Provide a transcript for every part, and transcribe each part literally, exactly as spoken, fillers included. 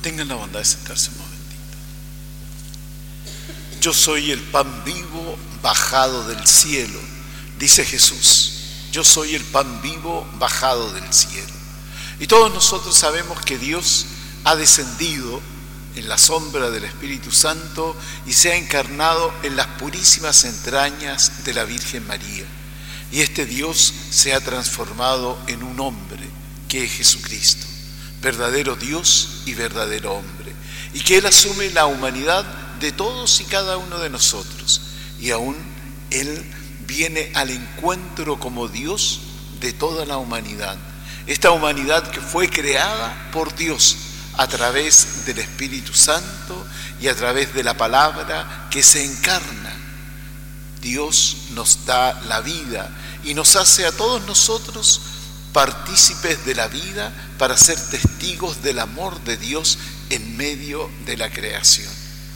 Tengan la bondad de sentarse un momentito. Yo soy el pan vivo bajado del cielo, dice Jesús. Yo soy el pan vivo bajado del cielo. Y todos nosotros sabemos que Dios ha descendido en la sombra del Espíritu Santo y se ha encarnado en las purísimas entrañas de la Virgen María. Y este Dios se ha transformado en un hombre, que es Jesucristo, verdadero Dios y verdadero hombre, y que Él asume la humanidad de todos y cada uno de nosotros, y aún Él viene al encuentro como Dios de toda la humanidad, esta humanidad que fue creada por Dios a través del Espíritu Santo y a través de la palabra que se encarna. Dios nos da la vida y nos hace a todos nosotros partícipes de la vida para ser testigos del amor de Dios en medio de la creación.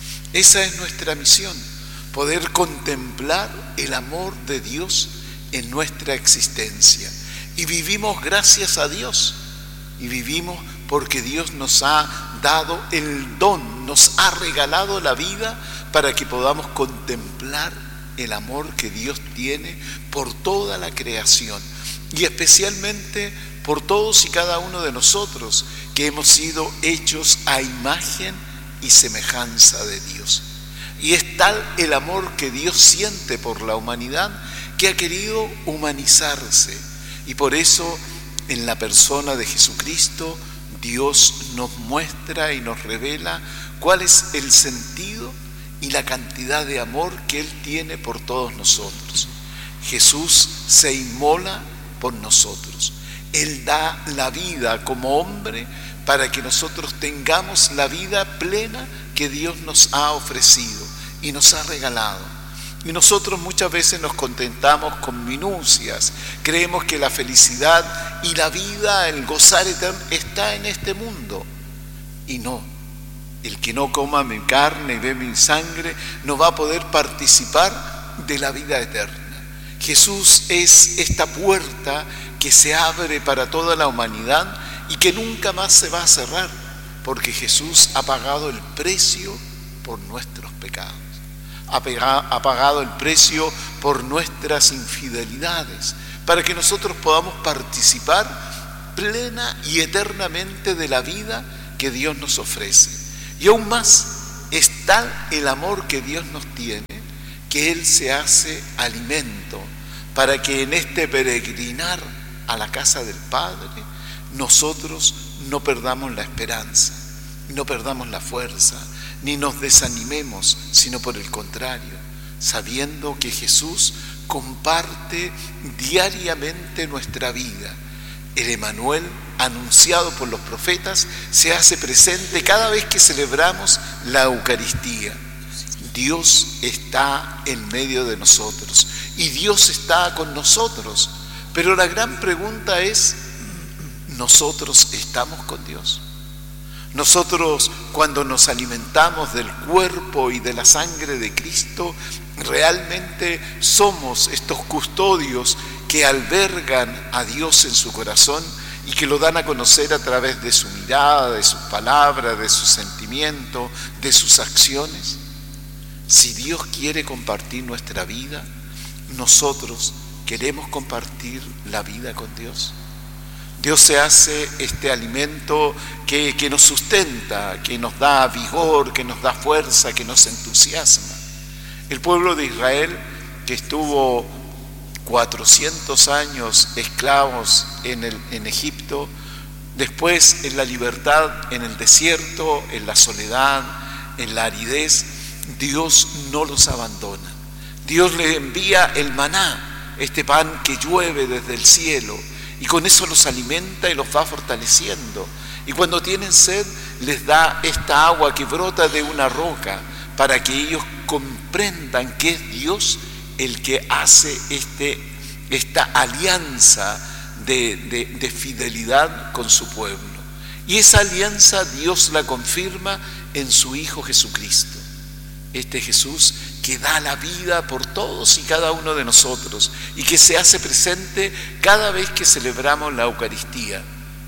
Esa es nuestra misión, poder contemplar el amor de Dios en nuestra existencia. Y vivimos gracias a Dios, y vivimos porque Dios nos ha dado el don, nos ha regalado la vida para que podamos contemplar el amor que Dios tiene por toda la creación y especialmente por todos y cada uno de nosotros que hemos sido hechos a imagen y semejanza de Dios. Y es tal el amor que Dios siente por la humanidad que ha querido humanizarse, y por eso en la persona de Jesucristo Dios nos muestra y nos revela cuál es el sentido y la cantidad de amor que Él tiene por todos nosotros. Jesús se inmola por nosotros. Él da la vida como hombre para que nosotros tengamos la vida plena que Dios nos ha ofrecido y nos ha regalado. Y nosotros muchas veces nos contentamos con minucias, creemos que la felicidad y la vida, el gozar eterno, está en este mundo. Y no, el que no coma mi carne y bebe mi sangre no va a poder participar de la vida eterna. Jesús es esta puerta que se abre para toda la humanidad y que nunca más se va a cerrar, porque Jesús ha pagado el precio por nuestros pecados. Ha pagado el precio por nuestras infidelidades, para que nosotros podamos participar plena y eternamente de la vida que Dios nos ofrece. Y aún más, es tal el amor que Dios nos tiene, que Él se hace alimento, para que en este peregrinar a la casa del Padre, nosotros no perdamos la esperanza, no perdamos la fuerza, ni nos desanimemos, sino por el contrario, sabiendo que Jesús comparte diariamente nuestra vida. El Emmanuel, anunciado por los profetas, se hace presente cada vez que celebramos la Eucaristía. Dios está en medio de nosotros y Dios está con nosotros. Pero la gran pregunta es, ¿nosotros estamos con Dios? Nosotros, cuando nos alimentamos del cuerpo y de la sangre de Cristo, realmente somos estos custodios que albergan a Dios en su corazón y que lo dan a conocer a través de su mirada, de sus palabras, de su sentimiento, de sus acciones. Si Dios quiere compartir nuestra vida, nosotros queremos compartir la vida con Dios. Dios se hace este alimento que, que nos sustenta, que nos da vigor, que nos da fuerza, que nos entusiasma. El pueblo de Israel, que estuvo cuatrocientos años esclavos en, el, en Egipto, después en la libertad en el desierto, en la soledad, en la aridez, Dios no los abandona. Dios les envía el maná, este pan que llueve desde el cielo, y con eso los alimenta y los va fortaleciendo. Y cuando tienen sed, les da esta agua que brota de una roca, para que ellos comprendan que es Dios el que hace este, esta alianza de, de, de fidelidad con su pueblo. Y esa alianza Dios la confirma en su Hijo Jesucristo. Este Jesús que da la vida por todos y cada uno de nosotros y que se hace presente cada vez que celebramos la Eucaristía.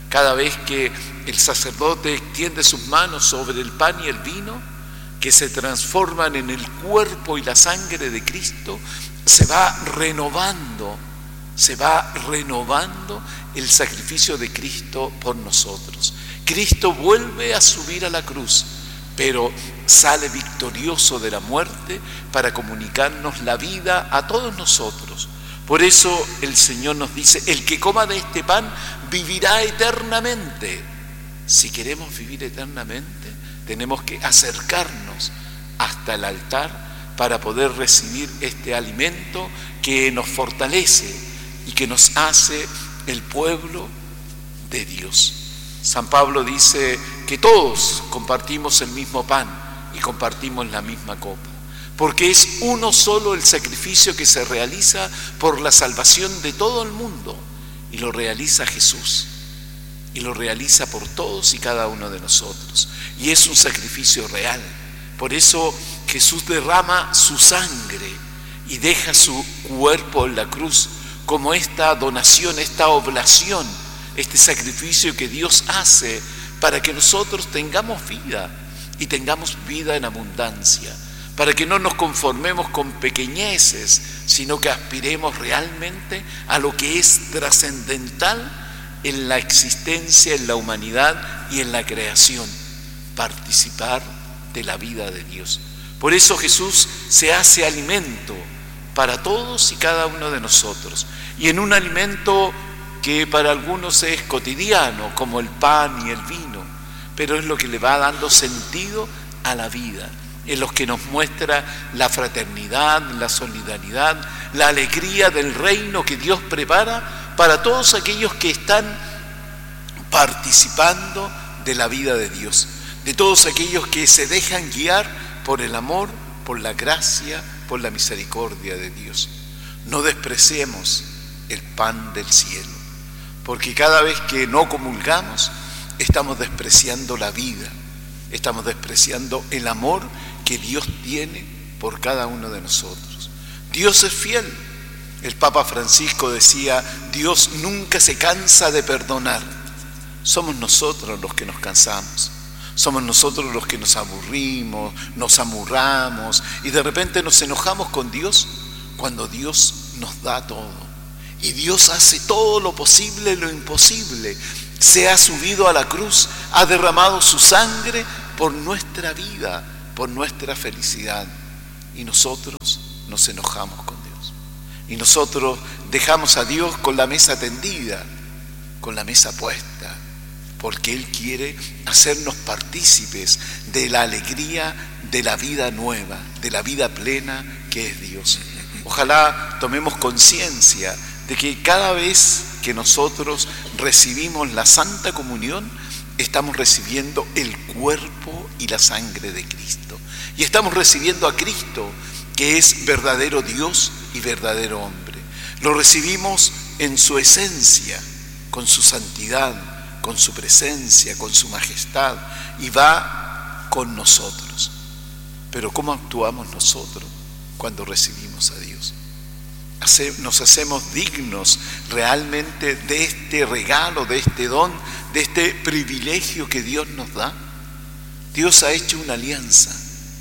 Cada vez que el sacerdote extiende sus manos sobre el pan y el vino, que se transforman en el cuerpo y la sangre de Cristo, se va renovando, se va renovando el sacrificio de Cristo por nosotros. Cristo vuelve a subir a la cruz, pero sale victorioso de la muerte para comunicarnos la vida a todos nosotros. Por eso el Señor nos dice: el que coma de este pan vivirá eternamente. Si queremos vivir eternamente, tenemos que acercarnos hasta el altar para poder recibir este alimento que nos fortalece y que nos hace el pueblo de Dios. San Pablo dice que todos compartimos el mismo pan y compartimos la misma copa, porque es uno solo el sacrificio que se realiza por la salvación de todo el mundo, y lo realiza Jesús, y lo realiza por todos y cada uno de nosotros, y es un sacrificio real. Por eso Jesús derrama su sangre y deja su cuerpo en la cruz como esta donación, esta oblación, este sacrificio que Dios hace para que nosotros tengamos vida y tengamos vida en abundancia, para que no nos conformemos con pequeñeces, sino que aspiremos realmente a lo que es trascendental en la existencia, en la humanidad y en la creación: participar de la vida de Dios. Por eso Jesús se hace alimento para todos y cada uno de nosotros, y en un alimento que para algunos es cotidiano, como el pan y el vino, pero es lo que le va dando sentido a la vida, en los que nos muestra la fraternidad, la solidaridad, la alegría del reino que Dios prepara para todos aquellos que están participando de la vida de Dios, de todos aquellos que se dejan guiar por el amor, por la gracia, por la misericordia de Dios. No despreciemos el pan del cielo, porque cada vez que no comulgamos, estamos despreciando la vida, estamos despreciando el amor que Dios tiene por cada uno de nosotros. Dios es fiel. El Papa Francisco decía: Dios nunca se cansa de perdonar. Somos nosotros los que nos cansamos, somos nosotros los que nos aburrimos, nos amurramos y de repente nos enojamos con Dios cuando Dios nos da todo. Y Dios hace todo lo posible y lo imposible. Se ha subido a la cruz, ha derramado su sangre por nuestra vida, por nuestra felicidad. Y nosotros nos enojamos con Dios. Y nosotros dejamos a Dios con la mesa tendida, con la mesa puesta, porque Él quiere hacernos partícipes de la alegría de la vida nueva, de la vida plena que es Dios. Ojalá tomemos conciencia de que cada vez que nosotros recibimos la Santa Comunión, estamos recibiendo el cuerpo y la sangre de Cristo. Y estamos recibiendo a Cristo, que es verdadero Dios y verdadero hombre. Lo recibimos en su esencia, con su santidad, con su presencia, con su majestad, y va con nosotros. Pero ¿cómo actuamos nosotros cuando recibimos a Dios? Nos hacemos dignos realmente de este regalo, de este don, de este privilegio que Dios nos da. Dios ha hecho una alianza.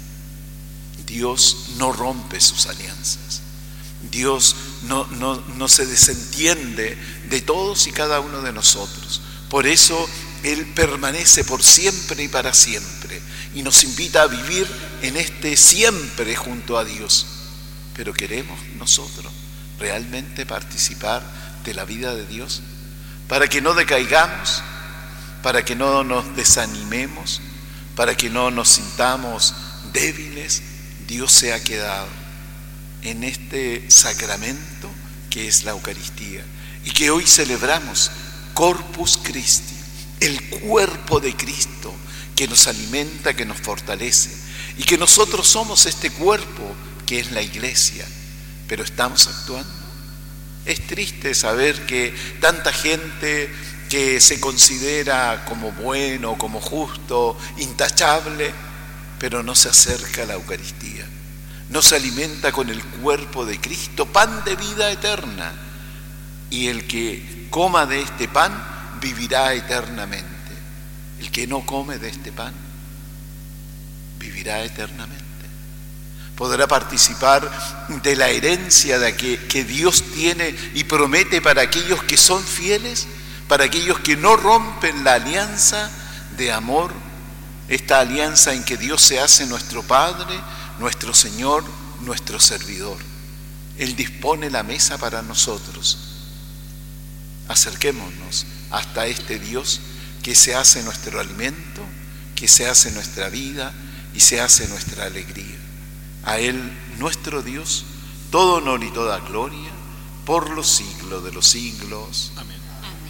Dios no rompe sus alianzas. Dios no, no, no se desentiende de todos y cada uno de nosotros. Por eso Él permanece por siempre y para siempre, y nos invita a vivir en este siempre junto a Dios. Pero ¿queremos nosotros realmente participar de la vida de Dios? Para que no decaigamos, para que no nos desanimemos, para que no nos sintamos débiles, Dios se ha quedado en este sacramento que es la Eucaristía, y que hoy celebramos, Corpus Christi, el cuerpo de Cristo que nos alimenta, que nos fortalece, y que nosotros somos este cuerpo que es la Iglesia. Pero ¿estamos actuando? Es triste saber que tanta gente que se considera como bueno, como justo, intachable, pero no se acerca a la Eucaristía, no se alimenta con el cuerpo de Cristo, pan de vida eterna. Y el que coma de este pan vivirá eternamente. El que no come de este pan vivirá eternamente. Podrá participar de la herencia de que, que Dios tiene y promete para aquellos que son fieles, para aquellos que no rompen la alianza de amor, esta alianza en que Dios se hace nuestro Padre, nuestro Señor, nuestro servidor. Él dispone la mesa para nosotros. Acerquémonos hasta este Dios que se hace nuestro alimento, que se hace nuestra vida y se hace nuestra alegría. A Él, nuestro Dios, todo honor y toda gloria por los siglos de los siglos. Amén.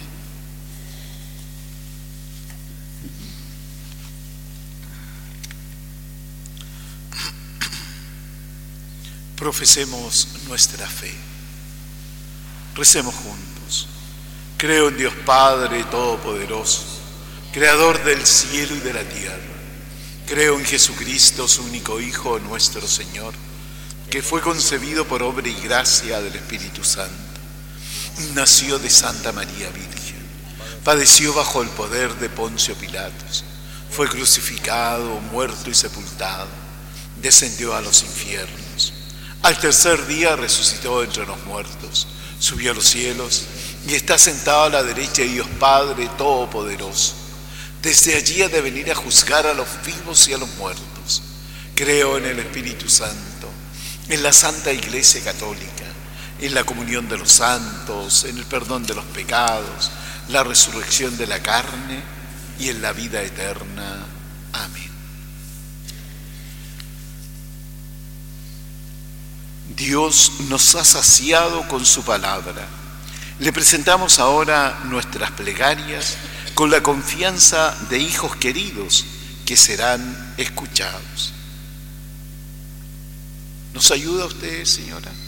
Profesemos nuestra fe. Recemos juntos. Creo en Dios Padre Todopoderoso, Creador del cielo y de la tierra. Creo en Jesucristo, su único Hijo, nuestro Señor, que fue concebido por obra y gracia del Espíritu Santo. Nació de Santa María Virgen. Padeció bajo el poder de Poncio Pilatos. Fue crucificado, muerto y sepultado. Descendió a los infiernos. Al tercer día resucitó entre los muertos. Subió a los cielos y está sentado a la derecha de Dios Padre Todopoderoso. Desde allí ha de venir a juzgar a los vivos y a los muertos. Creo en el Espíritu Santo, en la Santa Iglesia Católica, en la comunión de los santos, en el perdón de los pecados, la resurrección de la carne y en la vida eterna. Amén. Dios nos ha saciado con su palabra. Le presentamos ahora nuestras plegarias con la confianza de hijos queridos que serán escuchados. ¿Nos ayuda usted, señora?